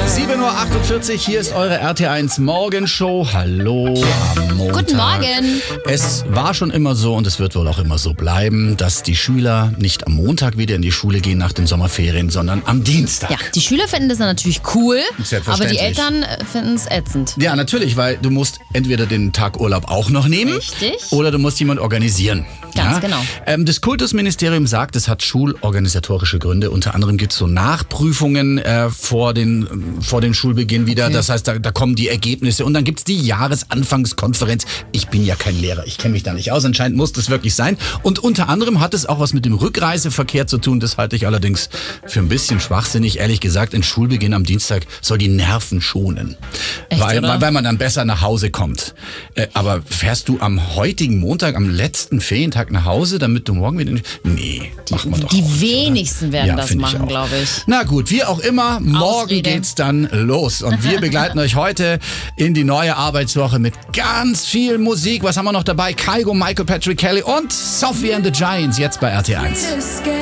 7.48 Uhr, hier ist eure RT1 Morgenshow. Hallo am Montag. Guten Morgen. Es war schon immer so und es wird wohl auch immer so bleiben, dass die Schüler nicht am Montag wieder in die Schule gehen nach den Sommerferien, sondern am Dienstag. Ja, die Schüler finden das natürlich cool, aber Selbstverständlich. die Eltern finden es ätzend. Ja, natürlich, weil du musst entweder den Tag Urlaub auch noch nehmen Richtig. oder du musst jemand organisieren. Ganz genau. Das Kultusministerium sagt, es hat schulorganisatorische Gründe. Unter anderem gibt es so Nachprüfungen vor dem Schulbeginn wieder. Okay. Das heißt, da kommen die Ergebnisse und dann gibt es die Jahresanfangskonferenz. Ich bin ja kein Lehrer, ich kenne mich da nicht aus. Anscheinend muss das wirklich sein. Und unter anderem hat es auch was mit dem Rückreiseverkehr zu tun. Das halte ich allerdings für ein bisschen schwachsinnig. Ehrlich gesagt, ein Schulbeginn am Dienstag soll die Nerven schonen. Echt, weil oder? man dann besser nach Hause kommt. Aber fährst du am heutigen Montag, am letzten Ferientag nach Hause, damit du morgen wieder... Nee, machen wir doch Die auch nicht, wenigsten oder? werden Ja, das finde ich machen, auch. glaube ich. Na gut, wie auch immer, morgen Ausrede. geht's dann los. Und wir begleiten euch heute in die neue Arbeitswoche mit ganz viel Musik. Was haben wir noch dabei? Kygo, Michael Patrick Kelly und Sophie and the Giants, jetzt bei RT1.